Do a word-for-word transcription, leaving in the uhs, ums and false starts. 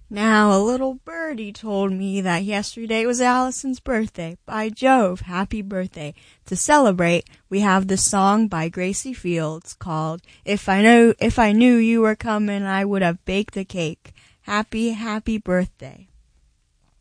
Now, a little birdie told me that yesterday was Allison's birthday. By Jove, happy birthday. To celebrate, we have this song by Gracie Fields called If I Know, If I Knew You Were Coming, I Would Have Baked a Cake. Happy, happy birthday.